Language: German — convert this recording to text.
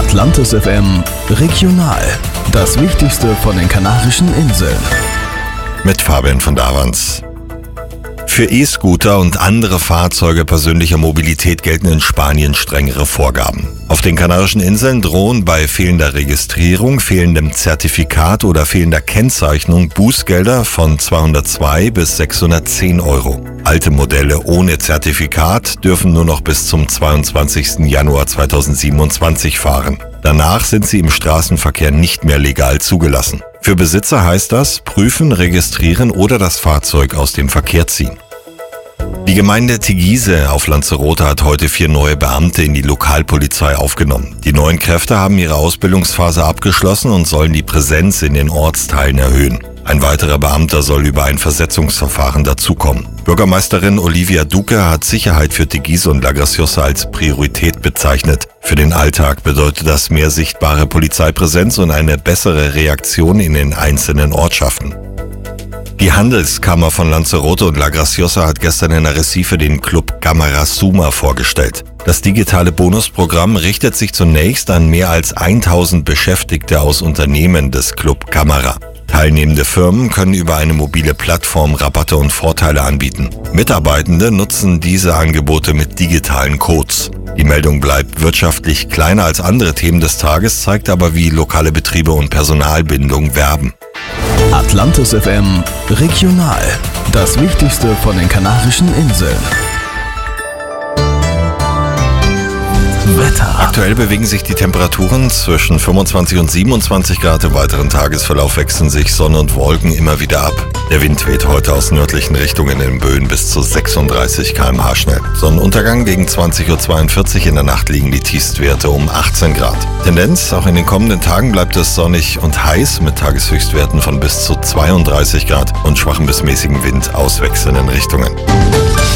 Atlantis FM Regional. Das Wichtigste von den Kanarischen Inseln. Mit Fabian von Davans. Für E-Scooter und andere Fahrzeuge persönlicher Mobilität gelten in Spanien strengere Vorgaben. Auf den Kanarischen Inseln drohen bei fehlender Registrierung, fehlendem Zertifikat oder fehlender Kennzeichnung Bußgelder von 202 bis 610 Euro. Alte Modelle ohne Zertifikat dürfen nur noch bis zum 22. Januar 2027 fahren. Danach sind sie im Straßenverkehr nicht mehr legal zugelassen. Für Besitzer heißt das, prüfen, registrieren oder das Fahrzeug aus dem Verkehr ziehen. Die Gemeinde Teguise auf Lanzarote hat heute 4 neue Beamte in die Lokalpolizei aufgenommen. Die neuen Kräfte haben ihre Ausbildungsphase abgeschlossen und sollen die Präsenz in den Ortsteilen erhöhen. Ein weiterer Beamter soll über ein Versetzungsverfahren dazukommen. Bürgermeisterin Olivia Duque hat Sicherheit für Teguise und La Graciosa als Priorität bezeichnet. Für den Alltag bedeutet das mehr sichtbare Polizeipräsenz und eine bessere Reaktion in den einzelnen Ortschaften. Die Handelskammer von Lanzarote und La Graciosa hat gestern in Arrecife den Club Cámara Suma vorgestellt. Das digitale Bonusprogramm richtet sich zunächst an mehr als 1000 Beschäftigte aus Unternehmen des Club Cámara. Teilnehmende Firmen können über eine mobile Plattform Rabatte und Vorteile anbieten. Mitarbeitende nutzen diese Angebote mit digitalen Codes. Die Meldung bleibt wirtschaftlich kleiner als andere Themen des Tages, zeigt aber, wie lokale Betriebe und Personalbindung werben. Atlantis FM Regional. Das Wichtigste von den Kanarischen Inseln. Wetter. Aktuell bewegen sich die Temperaturen zwischen 25 und 27 Grad. Im weiteren Tagesverlauf wechseln sich Sonne und Wolken immer wieder ab. Der Wind weht heute aus nördlichen Richtungen in Böen bis zu 36 km/h schnell. Sonnenuntergang gegen 20:42 Uhr. In der Nacht liegen die Tiefstwerte um 18 Grad. Tendenz, auch in den kommenden Tagen bleibt es sonnig und heiß mit Tageshöchstwerten von bis zu 32 Grad und schwachem bis mäßigen Wind aus wechselnden Richtungen.